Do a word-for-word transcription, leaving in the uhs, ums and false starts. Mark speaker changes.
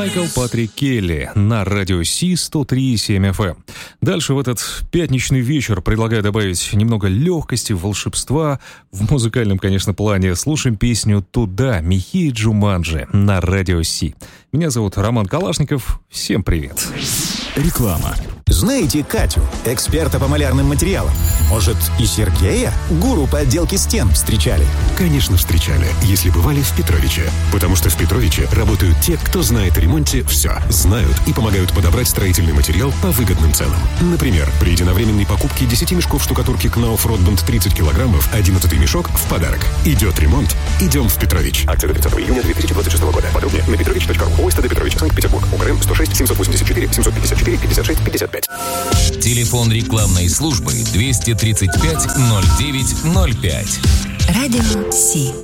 Speaker 1: Майкл Патрик Келли на радио Си сто три и семь эф эм. Дальше в этот пятничный вечер предлагаю добавить немного легкости, волшебства. В музыкальном, конечно, плане слушаем песню «Туда» Михея Джуманджи на радио Си. Меня зовут Роман Калашников. Всем привет.
Speaker 2: Реклама. Знаете Катю, эксперта по малярным материалам? Может, и Сергея, гуру по отделке стен, встречали?
Speaker 3: Конечно, встречали, если бывали в Петровиче. Потому что в Петровиче работают те, кто знает о ремонте все. Знают и помогают подобрать строительный материал по выгодным ценам. Например, при единовременной покупке десяти мешков штукатурки Knauf Rotband тридцать килограммов, одиннадцатый мешок в подарок. Идет ремонт, идем в Петрович. Акция до тридцатого июня две тысячи двадцать шестого года. Подробнее на петрович точка ру. ОСТД Петрович, Санкт-Петербург. УГРН сто шесть семьсот восемьдесят четыре семьсот пятьдесят четыре пятьдесят шесть пятьдесят пять.
Speaker 4: Телефон рекламной службы двести тридцать пять ноль девять ноль пять.
Speaker 5: Радио Си.